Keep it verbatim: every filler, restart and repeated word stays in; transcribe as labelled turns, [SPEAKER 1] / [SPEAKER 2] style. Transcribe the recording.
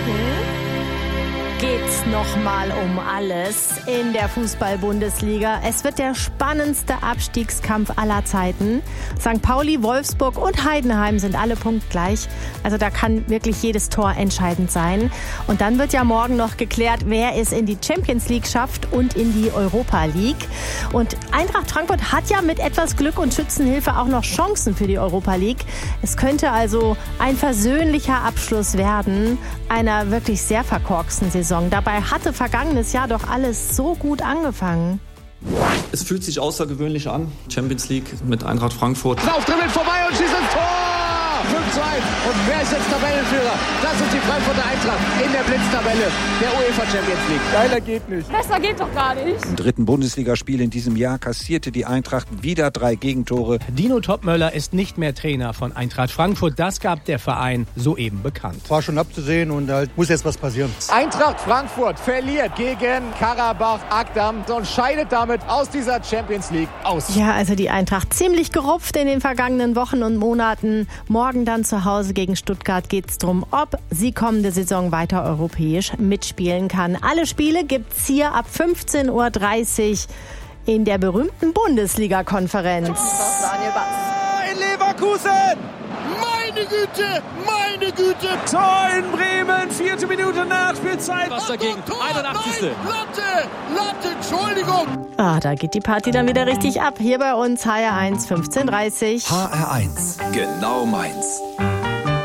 [SPEAKER 1] geht's nochmal um alles in der Fußball-Bundesliga. Es wird der spannendste Abstiegskampf aller Zeiten. Sankt Pauli, Wolfsburg und Heidenheim sind alle punktgleich. Also da kann wirklich jedes Tor entscheidend sein. Und dann wird ja morgen noch geklärt, wer es in die Champions League schafft und in die Europa League. Und Eintracht Frankfurt hat ja mit etwas Glück und Schützenhilfe auch noch Chancen für die Europa League. Es könnte also ein versöhnlicher Abschluss werden einer wirklich sehr verkorksten Saison. Dabei hatte vergangenes Jahr doch alles so gut angefangen.
[SPEAKER 2] Es fühlt sich außergewöhnlich an. Champions League mit Eintracht Frankfurt.
[SPEAKER 3] Laufdribbeln vorbei und schießt ins Tor! fünf zu eins. Und wer ist jetzt Tabellenführer? Das ist die Frankfurter Eintracht in der Blitztabelle der UEFA Champions League.
[SPEAKER 4] Geiler geht nicht.
[SPEAKER 5] Besser geht doch gar nicht.
[SPEAKER 6] Im dritten Bundesligaspiel in diesem Jahr kassierte die Eintracht wieder drei Gegentore.
[SPEAKER 7] Dino Topmöller ist nicht mehr Trainer von Eintracht Frankfurt. Das gab der Verein soeben bekannt.
[SPEAKER 4] War schon abzusehen und da muss jetzt was passieren.
[SPEAKER 3] Eintracht Frankfurt verliert gegen Karabach Akdam und scheidet damit aus dieser Champions League aus.
[SPEAKER 1] Ja, also die Eintracht ziemlich gerupft in den vergangenen Wochen und Monaten. Morgen dann zu Hause gegen Stuttgart geht es darum, ob sie kommende Saison weiter europäisch mitspielen kann. Alle Spiele gibt's hier ab fünfzehn Uhr dreißig in der berühmten Bundesliga-Konferenz.
[SPEAKER 3] Daniel Batz. In Leverkusen! Meine Güte, meine Güte!
[SPEAKER 8] Tor in Bremen, vierte Minute Nachspielzeit.
[SPEAKER 2] Was dagegen? einundachtzigste
[SPEAKER 3] Nein, Latte, Latte, Entschuldigung!
[SPEAKER 1] Ah, da geht die Party dann wieder richtig ab. Hier bei uns H R eins fünfzehn Uhr dreißig.
[SPEAKER 9] H R eins, genau meins.